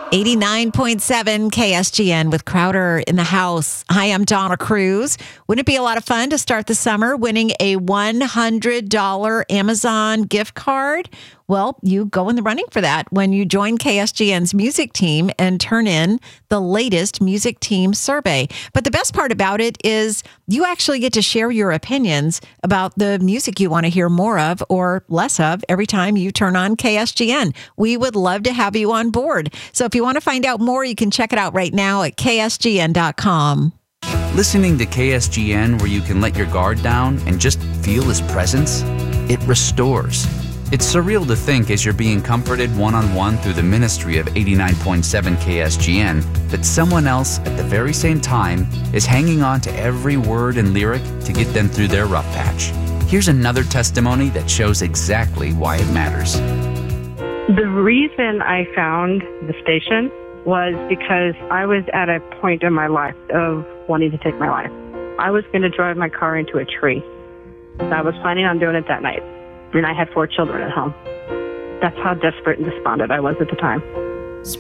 89.7 KSGN with Crowder in the house. Hi, I'm Donna Cruz. Wouldn't it be a lot of fun to start the summer winning a $100 Amazon gift card? Well, you go in the running for that when you join KSGN's music team and turn in the latest music team survey. But the best part about it is you actually get to share your opinions about the music you want to hear more of or less of every time you turn on KSGN. We would love to have you on board. So if you want to find out more, you can check it out right now at ksgn.com. Listening to KSGN where you can let your guard down and just feel his presence, it restores. It's surreal to think as you're being comforted one-on-one through the ministry of 89.7 KSGN that someone else at the very same time is hanging on to every word and lyric to get them through their rough patch. Here's another testimony that shows exactly why it matters. The reason I found the station was because I was at a point in my life of wanting to take my life. I was going to drive my car into a tree. I was planning on doing it that night. And I had 4 children at home. That's how desperate and despondent I was at the time.